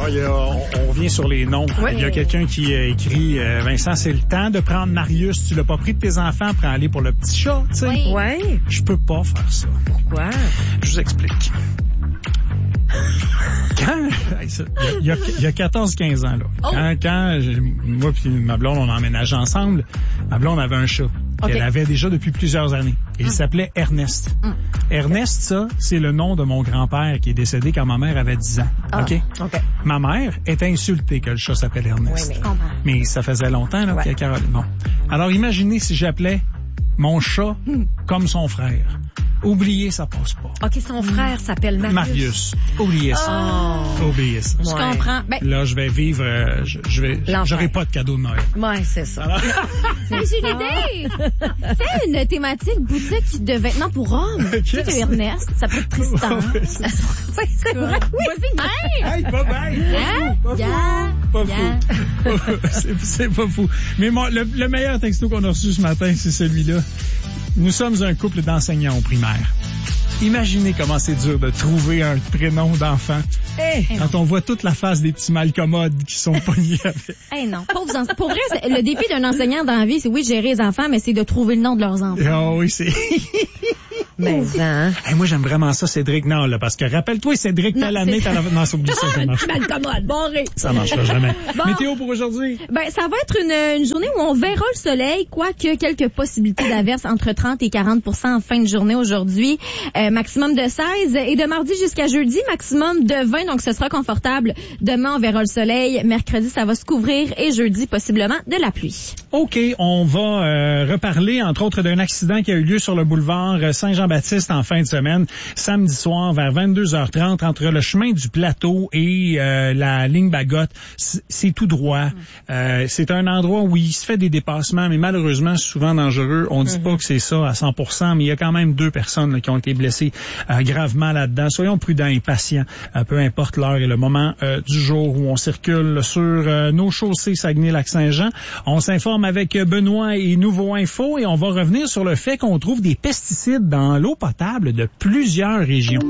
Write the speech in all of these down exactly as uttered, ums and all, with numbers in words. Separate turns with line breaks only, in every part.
il y a, on, on revient sur les noms.
Oui.
Il y a quelqu'un qui a écrit, euh, Vincent, c'est le temps de prendre Marius. Tu l'as pas pris de tes enfants pour aller pour le petit chat, tu sais.
Oui. Ouais.
Je peux pas faire ça.
Pourquoi?
Je vous explique. Quand, il y a, il y a quatorze quinze ans, là. Oh. Quand, quand moi puis ma blonde, on emménageait ensemble, ma blonde avait un chat. Okay. Elle avait déjà depuis plusieurs années. Il mm. s'appelait Ernest. Mm. Ernest, ça, c'est le nom de mon grand-père qui est décédé quand ma mère avait dix ans.
Ah,
OK?
OK.
Ma mère était insultée que le chat s'appelle Ernest.
Oui, mais...
mais ça faisait longtemps, là, ouais. qu'il y a Caroline. Bon. Alors, imaginez si j'appelais mon chat mm. comme son frère. Oubliez, ça passe pas.
OK, son frère s'appelle Marius.
Marius. Oubliez ça.
Oh.
Oubliez ça.
Je ouais. comprends. Ben,
là, je vais vivre, euh, je, je vais, j'aurai pas de cadeau de Noël.
Ouais, c'est ça. Alors...
Mais j'ai une idée. Fais une thématique boutique de vêtements pour hommes. Tu sais que Ernest, ça peut être Tristan.
Ouais, c'est ça.
C'est vrai. Oui.
Hey, pas bien.
Hein?
Pas fou.
Yeah.
Pas
yeah.
fou. c'est, c'est pas fou. Mais moi, le, le meilleur texto qu'on a reçu ce matin, c'est celui-là. Nous sommes un couple d'enseignants au primaire. Imaginez comment c'est dur de trouver un prénom d'enfant hey, quand on voit toute la face des petits malcommodes qui sont pognés avec.
Eh hey non, pauvres enfants. Pour vrai, le défi d'un enseignant dans la vie, c'est oui, de gérer les enfants, mais c'est de trouver le nom de leurs enfants.
Ah oui, c'est...
Mais hein.
Hey, moi, j'aime vraiment ça, Cédric. Non, là, parce que rappelle-toi, Cédric, telle année, t'as la... Non, c'est oublié ça, ça marche pas.
Malcommode, barré.
Ça marchera jamais. Bon. Météo pour aujourd'hui?
Ben, ça va être une, une journée où on verra le soleil, quoique quelques possibilités d'averses entre trente et quarante pour cent en fin de journée aujourd'hui. Euh, maximum de seize. Et de mardi jusqu'à jeudi, maximum de vingt, donc ce sera confortable. Demain, on verra le soleil. Mercredi, ça va se couvrir. Et jeudi, possiblement de la pluie.
OK, on va euh, reparler, entre autres, d'un accident qui a eu lieu sur le boulevard Saint-Jean-Baptiste en fin de semaine, samedi soir vers vingt-deux heures trente, entre le chemin du Plateau et euh, la ligne Bagotte. C'est, c'est tout droit. Mm. Euh, c'est un endroit où il se fait des dépassements, mais malheureusement, c'est souvent dangereux. On ne dit mm-hmm. pas que c'est ça à cent pour cent, mais il y a quand même deux personnes là, qui ont été blessées euh, gravement là-dedans. Soyons prudents et patients, euh, peu importe l'heure et le moment euh, du jour où on circule sur euh, nos chaussées Saguenay-Lac-Saint-Jean. On s'informe avec Benoît et Nouveau Info et on va revenir sur le fait qu'on trouve des pesticides dans l'eau potable de plusieurs régions.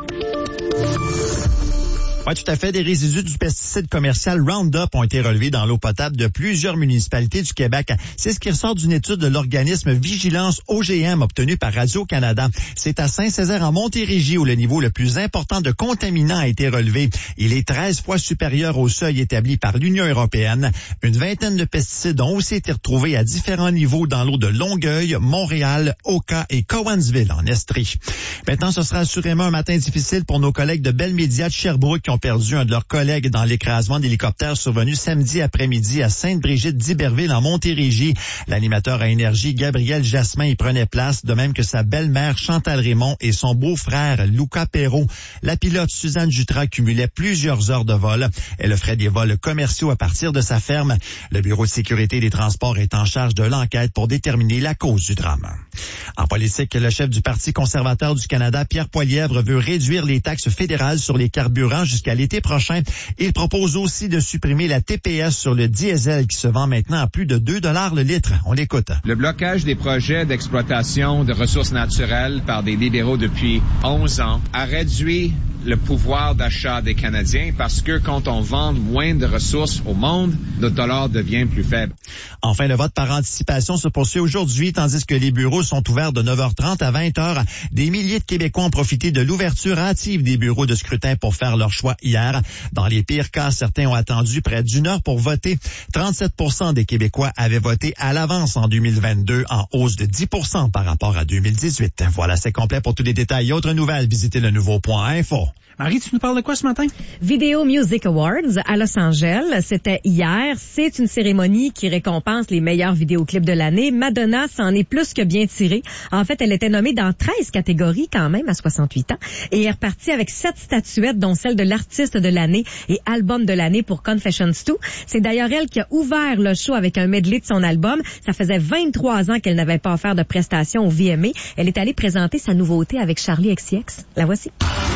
Oui, tout à fait. Des résidus du pesticide commercial Roundup ont été relevés dans l'eau potable de plusieurs municipalités du Québec. C'est ce qui ressort d'une étude de l'organisme Vigilance O G M obtenue par Radio-Canada. C'est à Saint-Césaire en Montérégie où le niveau le plus important de contaminants a été relevé. Il est treize fois supérieur au seuil établi par l'Union européenne. Une vingtaine de pesticides ont aussi été retrouvés à différents niveaux dans l'eau de Longueuil, Montréal, Oka et Cowansville en Estrie. Maintenant, ce sera assurément un matin difficile pour nos collègues de Bell Media de Sherbrooke qui ont perdu un de leurs collègues dans l'écrasement d'hélicoptère survenu samedi après-midi à Sainte-Brigitte-d'Iberville en Montérégie. L'animateur à Énergie, Gabriel Jasmin, y prenait place, de même que sa belle-mère Chantal Raymond et son beau-frère Luca Perrault. La pilote Suzanne Jutras cumulait plusieurs heures de vol. Elle offrait des vols commerciaux à partir de sa ferme. Le Bureau de sécurité des transports est en charge de l'enquête pour déterminer la cause du drame. En politique, le chef du Parti conservateur du Canada, Pierre Poilievre, veut réduire les taxes fédérales sur les carburants jusqu'à l'été prochain. Il propose aussi de supprimer la T P S sur le diesel qui se vend maintenant à plus de deux dollars le litre. On l'écoute.
Le blocage des projets d'exploitation de ressources naturelles par des libéraux depuis onze ans a réduit le pouvoir d'achat des Canadiens parce que quand on vend moins de ressources au monde, notre dollar devient plus faible.
Enfin, le vote par anticipation se poursuit aujourd'hui, tandis que les bureaux sont ouverts de neuf heures trente à vingt heures. Des milliers de Québécois ont profité de l'ouverture hâtive des bureaux de scrutin pour faire leur choix hier. Dans les pires cas, certains ont attendu près d'une heure pour voter. trente-sept pour cent des Québécois avaient voté à l'avance en deux mille vingt-deux, en hausse de dix pour cent par rapport à deux mille dix-huit. Voilà, c'est complet pour tous les détails et autres nouvelles. Visitez le nouveau point info.
Marie, tu nous parles de quoi ce matin?
Video Music Awards à Los Angeles. C'était hier. C'est une cérémonie qui récompense les meilleurs vidéoclips de l'année. Madonna s'en est plus que bien tirée. En fait, elle était nommée dans treize catégories quand même à soixante-huit ans et est repartie avec sept statuettes, dont celle de l'artiste de l'année et album de l'année pour Confessions deux. C'est d'ailleurs elle qui a ouvert le show avec un medley de son album. Ça faisait vingt-trois ans qu'elle n'avait pas offert de prestations au V M A. Elle est allée présenter sa nouveauté avec Charli X C X. La voici.